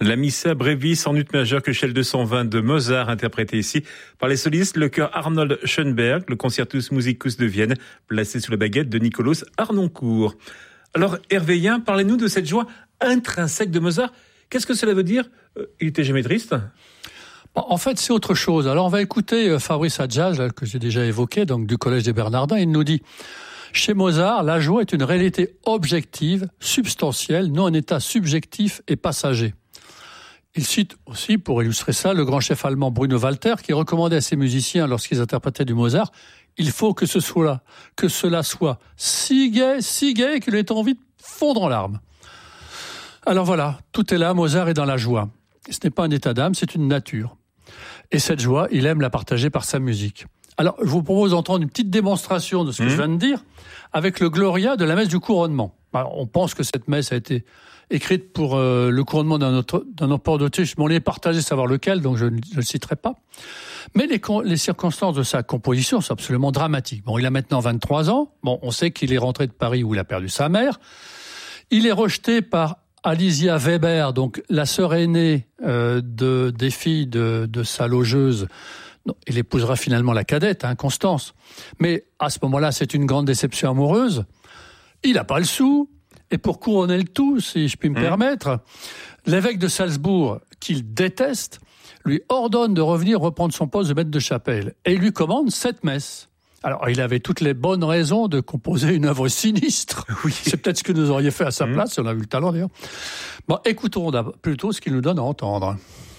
La Missa Brevis en ut majeur que Shell 220 de Mozart, interprété ici par les solistes, le chœur Arnold Schönberg, le Concertus Musicus de Vienne, placé sous la baguette de Nikolaus Harnoncourt. Alors, Hervé Yen, parlez-nous de cette joie intrinsèque de Mozart. Qu'est-ce que cela veut dire ? Il était jamais triste ? En fait, c'est autre chose. Alors, on va écouter Fabrice Adjaz, là, que j'ai déjà évoqué, donc du Collège des Bernardins. Il nous dit: chez Mozart, la joie est une réalité objective, substantielle, non un état subjectif et passager. Il cite aussi, pour illustrer ça, le grand chef allemand Bruno Walter, qui recommandait à ses musiciens, lorsqu'ils interprétaient du Mozart, il faut que cela soit si gai qu'il ait envie de fondre en larmes. Alors voilà, tout est là, Mozart est dans la joie. Et ce n'est pas un état d'âme, c'est une nature. Et cette joie, il aime la partager par sa musique. Alors, je vous propose d'entendre une petite démonstration de ce que je viens de dire avec le Gloria de la messe du couronnement. Alors, on pense que cette messe a été écrite pour le couronnement d'un empereur d'Autriche, mais on les partagé savoir lequel, donc je ne le citerai pas. Mais les circonstances de sa composition sont absolument dramatiques. Bon, il a maintenant 23 ans. Bon, on sait qu'il est rentré de Paris où il a perdu sa mère. Il est rejeté par Alicia Weber, donc la sœur aînée des filles de sa logeuse. Non, il épousera finalement la cadette, Constance. Mais à ce moment-là, c'est une grande déception amoureuse. Il n'a pas le sou. Et pour couronner le tout, si je puis me permettre, l'évêque de Salzbourg, qu'il déteste, lui ordonne de revenir reprendre son poste de maître de chapelle. Et il lui commande 7 messes. Alors, il avait toutes les bonnes raisons de composer une œuvre sinistre. Oui. C'est peut-être ce que nous aurions fait à sa place, si on a eu le talent d'ailleurs. Bon, écoutons plutôt ce qu'il nous donne à entendre.